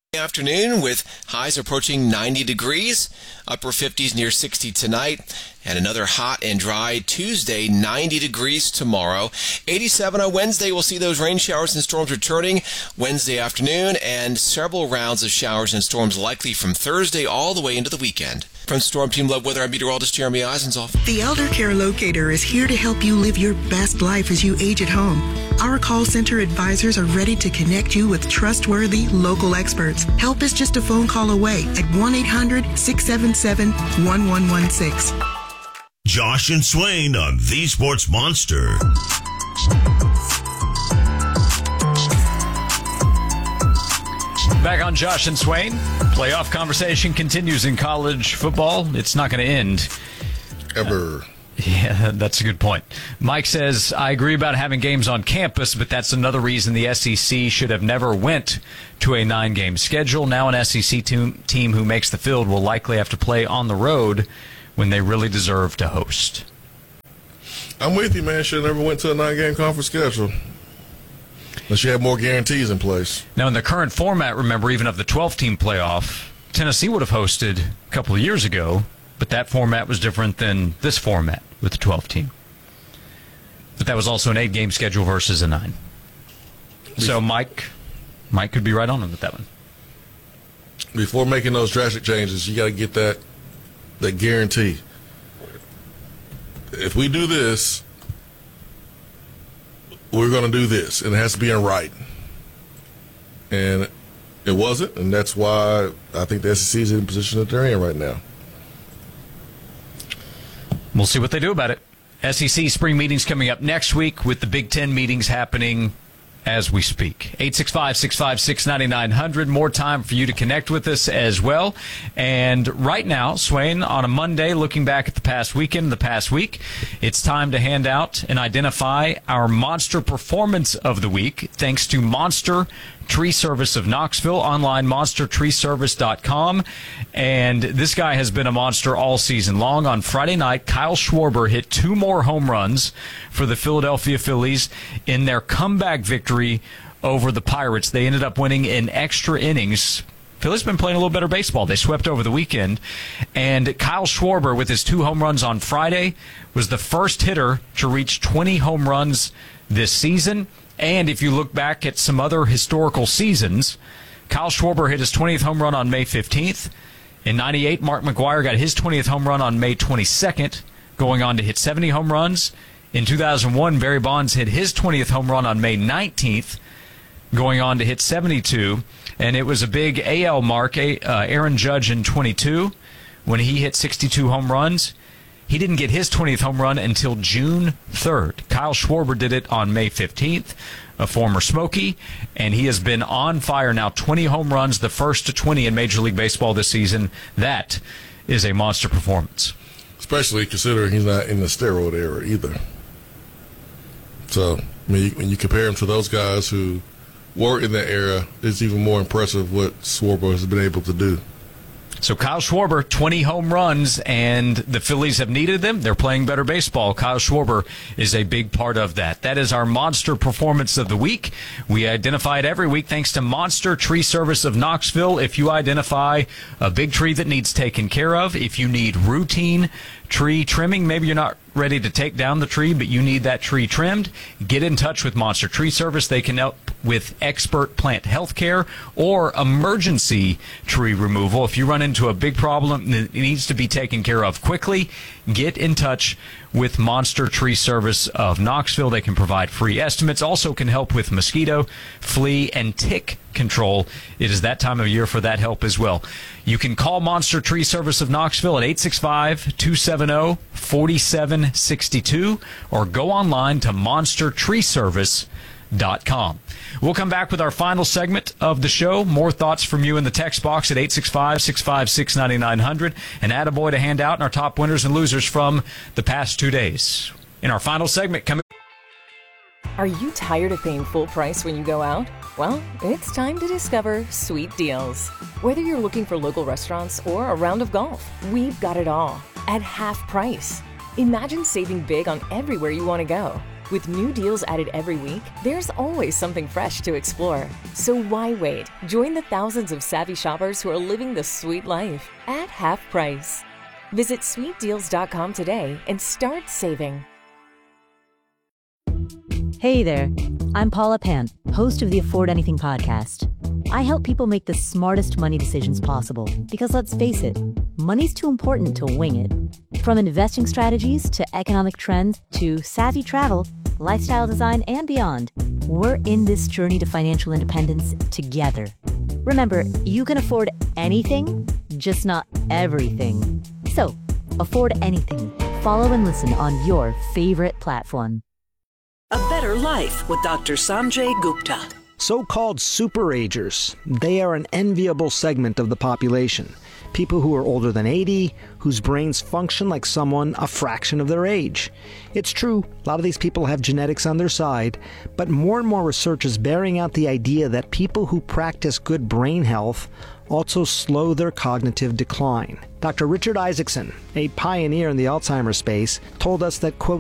Afternoon with highs approaching 90 degrees, upper 50s near 60 tonight, and another hot and dry Tuesday, 90 degrees tomorrow. 87 on Wednesday. We'll see those rain showers and storms returning Wednesday afternoon, and several rounds of showers and storms likely from Thursday all the way into the weekend. From Storm Team Love Weather, I'm meteorologist Jeremy Eisenzoff. The Elder Care Locator is here to help you live your best life as you age at home. Our call center advisors are ready to connect you with trustworthy local experts. Help is just a phone call away at 1-800-677-1116. Josh and Swain on The Sports Monster. Back on Josh and Swain. Playoff conversation continues in college football. It's not going to end. Ever. Yeah, that's a good point. Mike says, I agree about having games on campus, but that's another reason the SEC should have never went to a 9-game schedule. Now an SEC team who makes the field will likely have to play on the road when they really deserve to host. I'm with you, man. Should have never went to a 9-game conference schedule. Unless you have more guarantees in place. Now, in the current format, remember, even of the 12-team playoff, Tennessee would have hosted a couple of years ago, but that format was different than this format with the 12-team. But that was also an 8-game schedule versus a 9. So Mike could be right on with that one. Before making those drastic changes, you got to get that guarantee. If we do this, we're going to do this, and it has to be in writing. And it wasn't, and that's why I think the SEC is in the position that they're in right now. We'll see what they do about it. SEC spring meetings coming up next week with the Big Ten meetings happening as we speak. 865-656-9900. More time for you to connect with us as well. And right now, Swain, on a Monday, looking back at the past weekend, the past week, it's time to hand out and identify our Monster Performance of the Week, thanks to Monster Tree Service of Knoxville, online monstertreeservice.com. And this guy has been a monster all season long. On Friday night, Kyle Schwarber hit 2 more home runs for the Philadelphia Phillies in their comeback victory over the Pirates. They ended up winning in extra innings. Phillies been playing a little better baseball. They swept over the weekend. And Kyle Schwarber, with his 2 home runs on Friday, was the first hitter to reach 20 home runs this season. And if you look back at some other historical seasons, Kyle Schwarber hit his 20th home run on May 15th. In 98, Mark McGwire got his 20th home run on May 22nd, going on to hit 70 home runs. In 2001, Barry Bonds hit his 20th home run on May 19th, going on to hit 72. And it was a big AL mark, Aaron Judge in 22, when he hit 62 home runs. He didn't get his 20th home run until June 3rd. Kyle Schwarber did it on May 15th, a former Smoky, and he has been on fire now. 20 home runs, the first to 20 in Major League Baseball this season. That is a monster performance. Especially considering he's not in the steroid era either. So, I mean, when you compare him to those guys who were in that era, it's even more impressive what Schwarber has been able to do. So Kyle Schwarber, 20 home runs, and the Phillies have needed them. They're playing better baseball. Kyle Schwarber is a big part of that. That is our Monster Performance of the Week. We identify it every week thanks to Monster Tree Service of Knoxville. If you identify a big tree that needs taken care of, if you need routine tree trimming, maybe you're not ready to take down the tree, but you need that tree trimmed, get in touch with Monster Tree Service. They can help with expert plant health care or emergency tree removal. If you run into a big problem that needs to be taken care of quickly, get in touch with Monster Tree Service of Knoxville. They can provide free estimates, also can help with mosquito, flea, and tick control. It is that time of year for that help as well. You can call Monster Tree Service of Knoxville at 865-270-4762 or go online to monstertreeservice.com. We'll come back with our final segment of the show. More thoughts from you in the text box at 865-656-9900. And attaboy to hand out in our top winners and losers from the past 2 days. In our final segment, coming. Are you tired of paying full price when you go out? Well, it's time to discover Sweet Deals. Whether you're looking for local restaurants or a round of golf, we've got it all at half price. Imagine saving big on everywhere you want to go. With new deals added every week, there's always something fresh to explore. So why wait? Join the thousands of savvy shoppers who are living the sweet life at half price. Visit sweetdeals.com today and start saving. Hey there, I'm Paula Pant, host of the Afford Anything podcast. I help people make the smartest money decisions possible because, let's face it, money's too important to wing it. From investing strategies to economic trends to savvy travel, lifestyle design, and beyond, we're in this journey to financial independence together. Remember, you can afford anything, just not everything. So, afford anything. Follow and listen on your favorite platform. A Better Life with Dr. Sanjay Gupta. So-called superagers. They are an enviable segment of the population. People who are older than 80, whose brains function like someone a fraction of their age. It's true, a lot of these people have genetics on their side, but more and more research is bearing out the idea that people who practice good brain health also slow their cognitive decline. Dr. Richard Isaacson, a pioneer in the Alzheimer's space, told us that, quote,